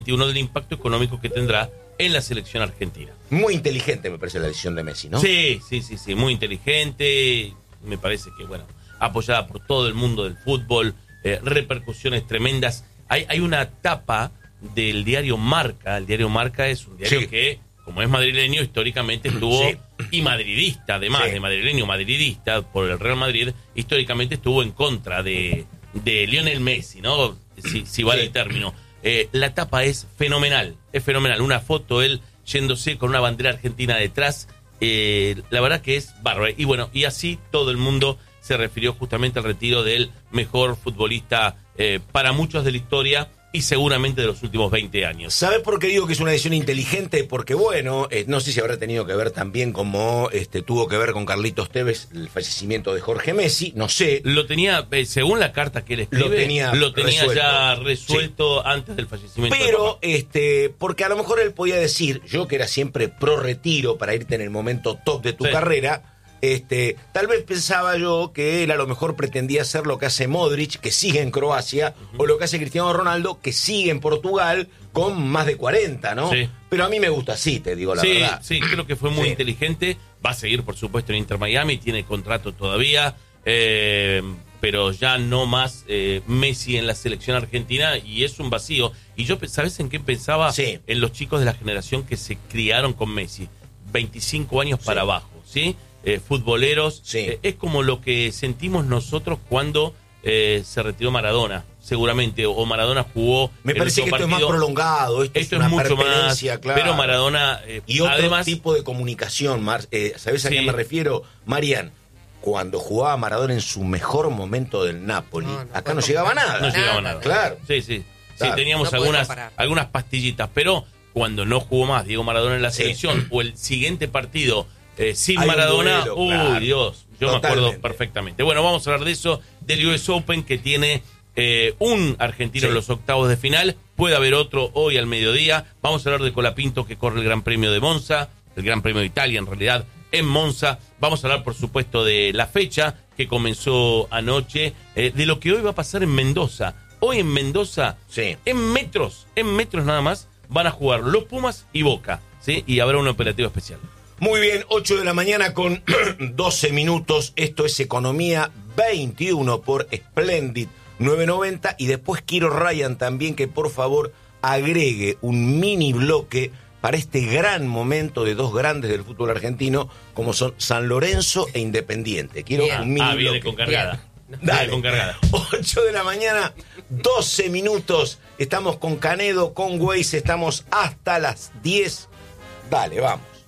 uno del impacto económico que tendrá en la selección argentina. Muy inteligente me parece la decisión de Messi, ¿no? Sí, muy inteligente, me parece que, bueno, apoyada por todo el mundo del fútbol, repercusiones tremendas. Hay una tapa del diario Marca. El diario Marca es un diario que, como es madrileño, históricamente estuvo, y madridista, además de madrileño, madridista por el Real Madrid, históricamente estuvo en contra de Lionel Messi, ¿no? Si vale el término. La tapa es fenomenal. Una foto, él yéndose con una bandera argentina detrás. La verdad que es bárbaro. Y bueno, y así todo el mundo se refirió justamente al retiro del mejor futbolista para muchos de la historia y seguramente de los últimos 20 años. ¿Sabe por qué digo que es una decisión inteligente? Porque, bueno, no sé si habrá tenido que ver también como tuvo que ver con Carlitos Tevez el fallecimiento de Jorge Messi, no sé. Lo tenía, según la carta que él escribe, lo tenía ya resuelto antes del fallecimiento. Pero, porque a lo mejor él podía decir, yo que era siempre pro retiro para irte en el momento top de tu carrera, tal vez pensaba yo que él a lo mejor pretendía hacer lo que hace Modric, que sigue en Croacia, o lo que hace Cristiano Ronaldo, que sigue en Portugal con más de 40, ¿no? Sí. Pero a mí me gusta así, te digo la verdad. Sí, creo que fue muy inteligente. Va a seguir, por supuesto, en Inter Miami, tiene contrato todavía, pero ya no más Messi en la selección argentina, y es un vacío. Y yo, ¿sabes en qué pensaba? En los chicos de la generación que se criaron con Messi, 25 años para abajo, ¿sí? Futboleros, es como lo que sentimos nosotros cuando se retiró Maradona, seguramente, o Maradona jugó. Me parece que esto es más prolongado, esto es mucho más, claro. Pero Maradona y otro además, tipo de comunicación, ¿sabes a qué me refiero, Marian? Cuando jugaba Maradona en su mejor momento del Napoli, acá no llegaba nada. No llegaba nada. Claro. Sí, teníamos algunas pastillitas, pero cuando no jugó más Diego Maradona en la selección, o el siguiente partido sin Maradona, Dios, yo me acuerdo perfectamente. Bueno, vamos a hablar de eso, del US Open, que tiene un argentino en los octavos de final, puede haber otro hoy al mediodía. Vamos a hablar de Colapinto, que corre el Gran Premio de Monza, el Gran Premio de Italia en realidad, en Monza. Vamos a hablar, por supuesto, de la fecha que comenzó anoche, de lo que hoy va a pasar en Mendoza. Hoy en Mendoza, en metros nada más, van a jugar los Pumas y Boca, ¿sí? Y habrá un operativo especial. Muy bien, 8 de la mañana con 12 minutos. Esto es Economía 21 por Splendid 990. Y después quiero, Ryan, también que por favor agregue un mini bloque para este gran momento de dos grandes del fútbol argentino, como son San Lorenzo e Independiente. Quiero un mini bloque. Viene con cargada. Dale, con cargada. 8 de la mañana, 12 minutos. Estamos con Canedo, con Weiss, estamos hasta las 10. Dale, vamos.